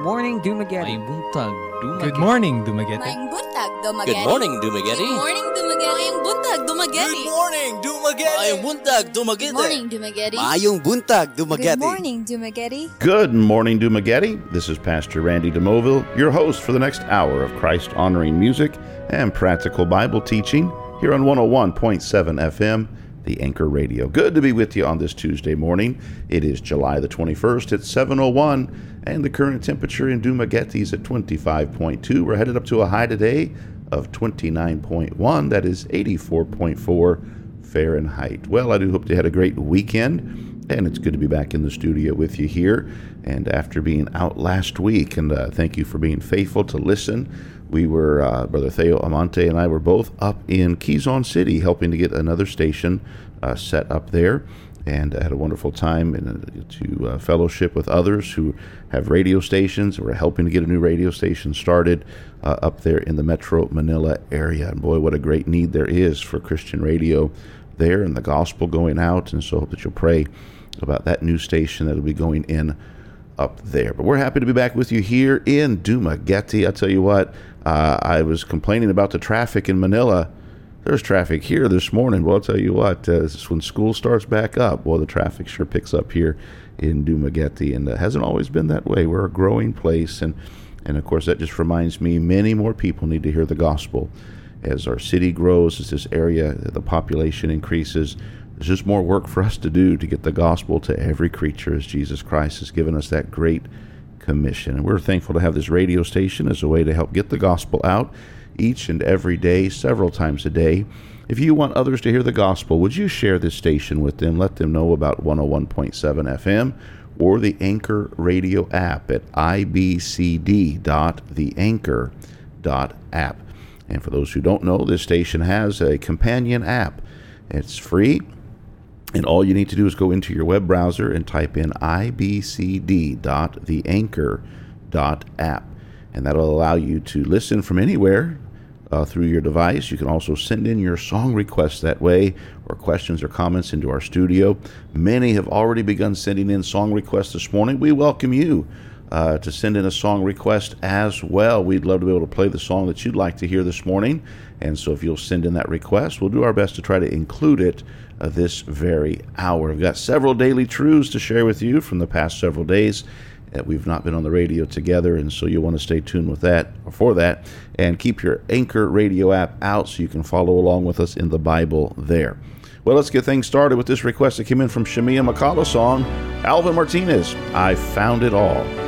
morning, Dumaguete. May buntag, Dumaguete. Good morning, Dumaguete. Maing buntag, Dumaguete. Good morning, Dumaguete. Good morning, Dumaguete. Maing buntag, Dumaguete. Good morning, Dumaguete. Mayong buntag, Dumaguete. Good morning, Dumaguete. Mayong buntag, Dumaguete. Good morning, Dumaguete. Good morning, Dumaguete. This is Pastor Randy DeMoville, your host for the next hour of Christ-honoring music and practical Bible teaching here on 101.7 FM, the Anchor Radio. Good to be with you on this Tuesday morning. It is July the 21st at 7:01, and the current temperature in Dumaguete is at 25.2. We're headed up to a high today of 29.1. That is 84.4 Fahrenheit. Well, I do hope you had a great weekend, and it's good to be back in the studio with you here. And after being out last week, and thank you for being faithful to listen. We were, Brother Theo Amante and I were both up in Quezon City helping to get another station set up there, and had a wonderful time to fellowship with others who have radio stations. We're helping to get a new radio station started up there in the Metro Manila area. And boy, what a great need there is for Christian radio there and the gospel going out. And so I hope that you'll pray about that new station that will be going in up there. But we're happy to be back with you here in Dumaguete. I tell you what, I was complaining about the traffic in Manila. There's traffic here this morning. Well, I'll tell you what, when school starts back up, well, the traffic sure picks up here in Dumaguete, and it hasn't always been that way. We're a growing place, and of course, that just reminds me many more people need to hear the gospel. As our city grows, as this area, the population increases, there's just more work for us to do to get the gospel to every creature, as Jesus Christ has given us that great commission. And we're thankful to have this radio station as a way to help get the gospel out each and every day, several times a day. If you want others to hear the gospel, would you share this station with them? Let them know about 101.7 FM or the Anchor Radio app at ibcd.theanchor.app. And for those who don't know, this station has a companion app. It's free, and all you need to do is go into your web browser and type in ibcd.theanchor.app. And that'll allow you to listen from anywhere through your device. You can also send in your song requests that way, or questions or comments into our studio. Many have already begun sending in song requests this morning. We welcome you to send in a song request as well. We'd love to be able to play the song that you'd like to hear this morning. And so if you'll send in that request, we'll do our best to try to include it this very hour. We've got several daily truths to share with you from the past several days that we've not been on the radio together, and so you'll want to stay tuned with that, or for that, and keep your Anchor Radio app out so you can follow along with us in the Bible there. Well, let's get things started with this request that came in from Shemia McCullough song, Alvin Martinez, I Found It All.